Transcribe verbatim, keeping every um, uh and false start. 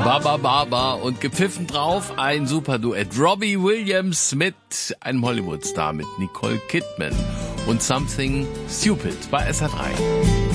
Baba Baba und gepfiffen drauf ein super Duett. Robbie Williams mit einem Hollywood-Star, mit Nicole Kidman und Something Stupid bei S R drei.